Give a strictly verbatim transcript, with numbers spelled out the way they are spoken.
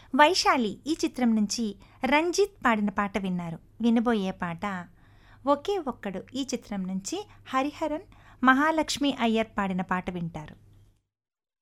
వైశాలి ఈ చిత్రం నుంచి రంజిత్ పాడిన పాట విన్నారు. వినబోయే పాట ఒకే ఒక్కడు ఈ చిత్రం నుంచి హరిహరన్ మహాలక్ష్మి అయ్యర్ పాడిన పాట వింటారు.